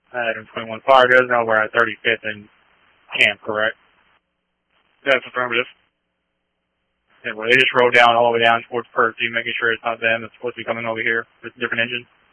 Item 21. Fire does know we're at 35th and camp, correct? That's affirmative. Yeah, well, they just rode down all the way down towards Percy, making sure it's not them that's supposed to be coming over here with a different engine.